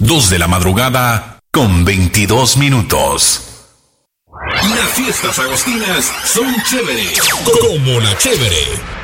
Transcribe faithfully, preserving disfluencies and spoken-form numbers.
dos de la madrugada con veintidós minutos. Las fiestas agostinas son chévere, como la chévere.